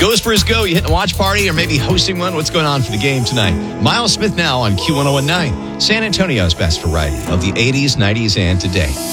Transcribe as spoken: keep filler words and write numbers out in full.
Go Spurs Go. You hitting a watch party or maybe hosting one? What's going on for the game tonight? Miles Smith now on Q one oh one nine. San Antonio's best variety of the eighties, nineties, and today.